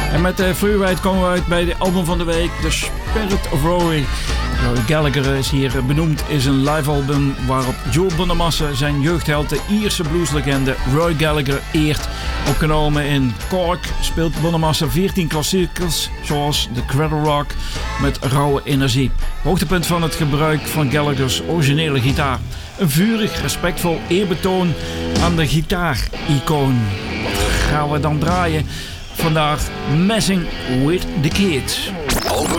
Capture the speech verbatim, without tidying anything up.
En met uh, Freeride komen we uit bij de album van de week, The Spirit of Rory. Roy Gallagher is hier benoemd, is een live album waarop Joe Bonamassa zijn jeugdheld, de Ierse blueslegende Roy Gallagher, eert. Opgenomen in Cork speelt Bonamassa veertien klassiekers zoals The Cradle Rock met rauwe energie. Hoogtepunt van het gebruik van Gallagher's originele gitaar. Een vurig, respectvol eerbetoon aan de gitaar-icoon. Wat gaan we dan draaien? Vandaag Messing with the Kids. Album